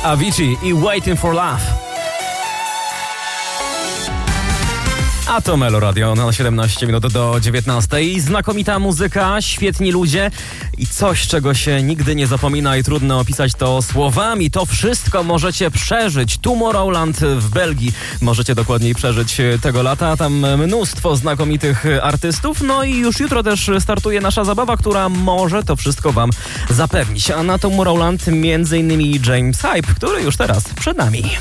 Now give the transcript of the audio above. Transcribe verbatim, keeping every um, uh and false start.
Avicii i Waiting for Love. A to Melo Radio na siedemnaście minut do dziewiętnastej. Znakomita muzyka, świetni ludzie i coś, czego się nigdy nie zapomina i trudno opisać to słowami. To wszystko możecie przeżyć. Tomorrowland w Belgii możecie dokładniej przeżyć tego lata. Tam mnóstwo znakomitych artystów. No i już jutro też startuje nasza zabawa, która może to wszystko wam zapewnić. A na Tomorrowland między innymi James Hype, który już teraz przed nami.